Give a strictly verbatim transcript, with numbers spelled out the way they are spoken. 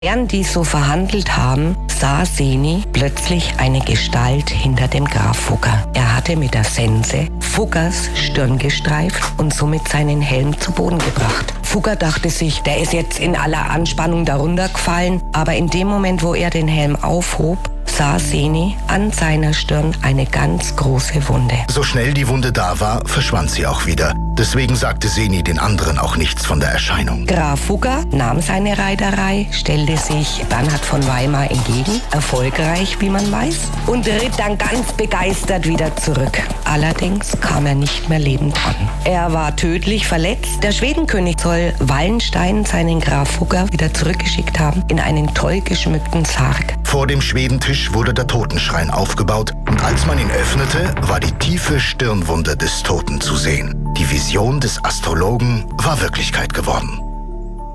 Während die so verhandelt haben, sah Seni plötzlich eine Gestalt hinter dem Graf Fugger. Er hatte mit der Sense Fuggers Stirn gestreift und somit seinen Helm zu Boden gebracht. Fugger dachte sich, der ist jetzt in aller Anspannung darunter gefallen, aber in dem Moment, wo er den Helm aufhob, sah Seni an seiner Stirn eine ganz große Wunde. So schnell die Wunde da war, verschwand sie auch wieder. Deswegen sagte Seni den anderen auch nichts von der Erscheinung. Graf Fugger nahm seine Reiterei, stellte sich Bernhard von Weimar entgegen, erfolgreich, wie man weiß, und ritt dann ganz begeistert wieder zurück. Allerdings kam er nicht mehr lebend an. Er war tödlich verletzt. Der Schwedenkönig soll Wallenstein seinen Graf Fugger wieder zurückgeschickt haben in einen toll geschmückten Sarg. Vor dem Schwedentisch wurde der Totenschrein aufgebaut und als man ihn öffnete, war die tiefe Stirnwunde des Toten zu sehen. Die Vision des Astrologen war Wirklichkeit geworden.